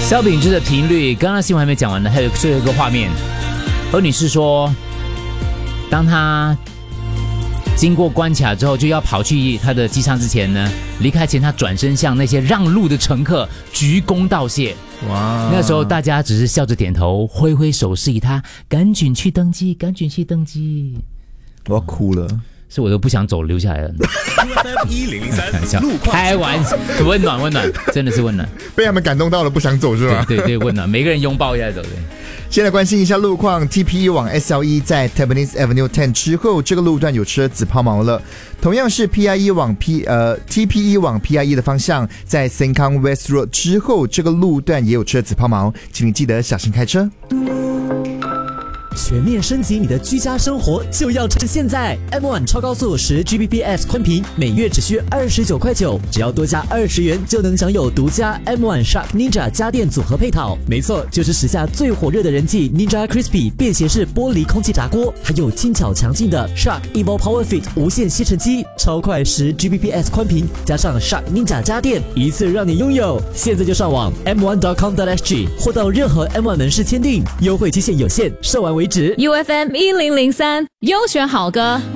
小品质的频率，刚刚新闻还没讲完呢，还有最后一个画面。何女士说，当她经过关卡之后，就要跑去她的机舱之前呢，离开前她转身向那些让路的乘客鞠躬道谢。哇！那时候大家只是笑着点头，挥挥手示意她赶紧去登机，赶紧去登机。 我要哭了。 是我都不想走，留下来了。开玩笑，温暖，真的是温暖。 被他们感动到了，不想走是吧？ 对，温暖，每个人拥抱一下走的。 先来关心一下路况 ，TPE 往 SLE 在 Tampines Avenue 10之后，这个路段有车子抛锚了。同样是 TPE 往 PIE 的方向，在 Sengkang West Road 之后，这个路段也有车子抛锚，请你记得小心开车。 全面升级你的居家生活就要趁现在 M1 超高速10 Gbps 宽频，每月只需29.9块，只要多加20元就能享有独家 M1 Shark Ninja 家电组合配套。没错，就是时下最火热的人气 Ninja Crispy 便携式玻璃空气炸锅，还有轻巧强劲的 Shark Evo Power Fit 无线吸尘机，超快10 Gbps 宽频，加上 Shark Ninja 家电，一次让你拥有。现在就上网 m1.com.sg 或到任何 M1 门市签订，优惠期限有限，售完为止。 UFM 1003优选好歌。